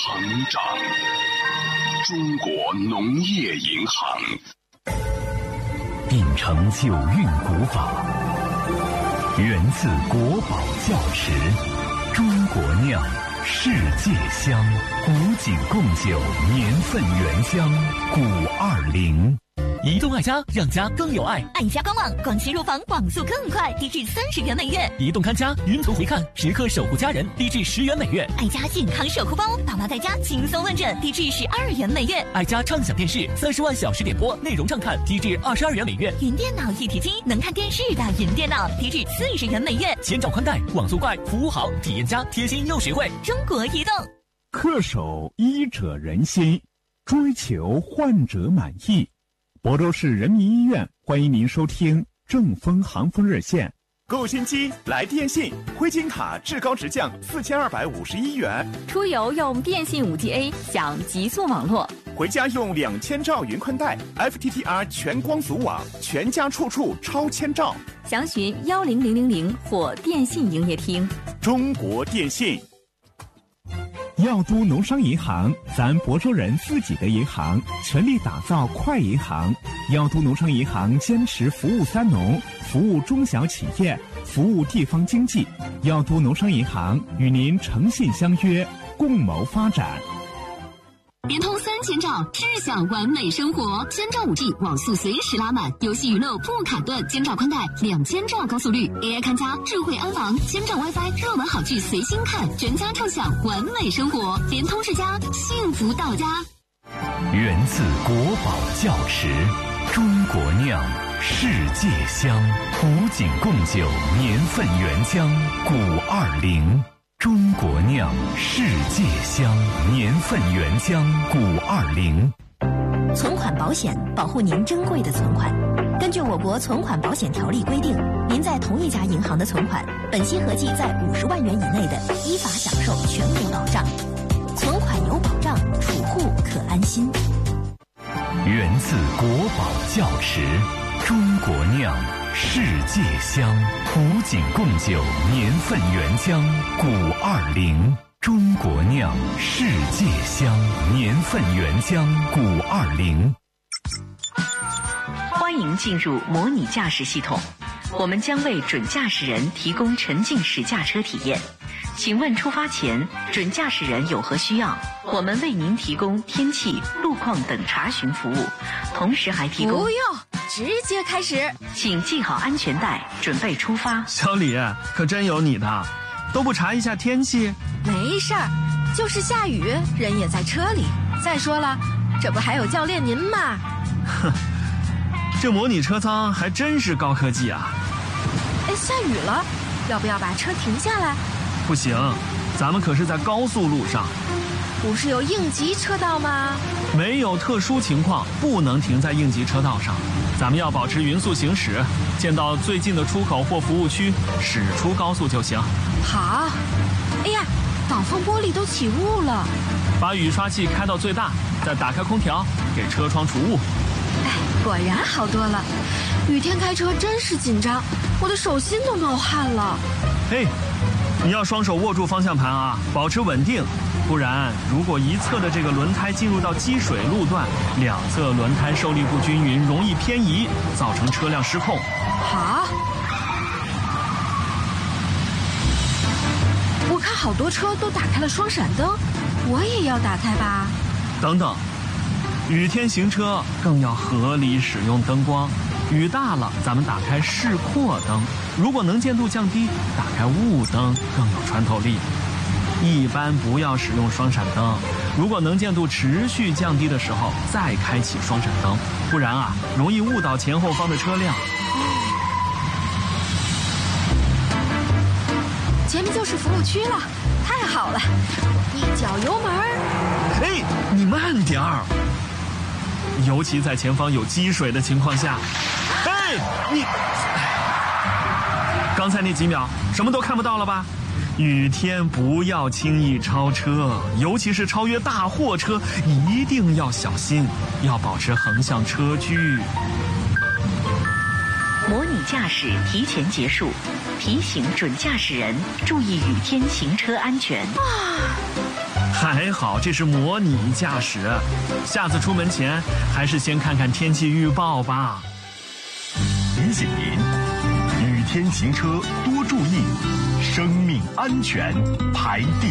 成长。中国农业银行秉承九韵古法，源自国宝窖池，中国酿，世界香，古井贡酒，年份原香，古20。 移动爱家，让家更有爱。 爱家官网，光纤入房，网速更快，低至30元每月。 移动看家，云图回看，时刻守护家人，低至10元每月。 爱家健康守护包，爸妈在家轻松问诊，低至12元每月。 爱家畅享电视，30万小时点播，内容畅看，低至22元每月。 云电脑一体机，能看电视的云电脑，低至40元每月。 千兆宽带，网速快，服务好，体验佳，贴心又实惠。 中国移动。 恪守医者仁心，追求患者满意。亳州市人民医院欢迎您收听正风行风热线。 购新机来电信，灰金卡至高直降4251元。 出游用电信5G A 享极速网络， 回家用2000兆云宽带 FTTR 全光阻网，全家处处超千兆。 详询10000或电信营业厅。 中国电信。 药都农商银行，咱亳州人自己的银行，全力打造快银行。药都农商银行坚持服务三农，服务中小企业，服务地方经济。药都农商银行与您诚信相约，共谋发展。 联通3000兆，智享完美生活。千兆5G 网速随时拉满，游戏娱乐不卡顿。千兆宽带，2000兆高速率 ，AI 看家，智慧安防，千兆 WiFi， 热门好剧随心看，全家畅享完美生活。联通世家，幸福到家。 源自国宝窖池，中国酿，世界香，古井贡酒，年份原香，古20。中国酿，世界香，年份原香，古20。 存款保险保护您珍贵的存款。根据我国存款保险条例规定，您在同一家银行的存款，本息合计在50万元以内的，依法享受全额保障。存款有保障，储户可安心。 源自国宝窖池，中国酿，世界香，古井贡酒，年份原香，古20。中国酿，世界香，年份原香，古20。 欢迎进入模拟驾驶系统，我们将为准驾驶人提供沉浸式驾车体验。请问出发前，准驾驶人有何需要？我们为您提供天气、路况等查询服务，同时还提供…… 不用，直接开始。 请系好安全带，准备出发。 小李，可真有你的，都不查一下天气？ 没事儿，就是下雨，人也在车里。再说了，这不还有教练您吗？ 哼，这模拟车舱还真是高科技啊！ 哎，下雨了，要不要把车停下来？ 不行，咱们可是在高速路上。 不是有应急车道吗？ 没有特殊情况不能停在应急车道上，咱们要保持匀速行驶，见到最近的出口或服务区驶出高速就行。 好。哎呀，挡风玻璃都起雾了。 把雨刷器开到最大，再打开空调，给车窗除雾。 哎，果然好多了。雨天开车真是紧张，我的手心都冒汗了。 嘿，你要双手握住方向盘啊，保持稳定，不然如果一侧的这个轮胎进入到积水路段，两侧轮胎受力不均匀，容易偏移，造成车辆失控。 好。我看好多车都打开了双闪灯，我也要打开吧。 等等，雨天行车更要合理使用灯光。雨大了，咱们打开示廓灯；如果能见度降低，打开雾灯更有穿透力。一般不要使用双闪灯，如果能见度持续降低的时候，再开启双闪灯，不然啊，容易误导前后方的车辆。 前面就是服务区了，太好了！一脚油门。 哎，你慢点儿，尤其在前方有积水的情况下。哎，你，刚才那几秒什么都看不到了吧？雨天不要轻易超车，尤其是超越大货车，一定要小心，要保持横向车距。 模拟驾驶提前结束，提醒准驾驶人注意雨天行车安全。 还好这是模拟驾驶，下次出门前还是先看看天气预报吧。 提醒您，雨天行车多注意，生命安全排第一。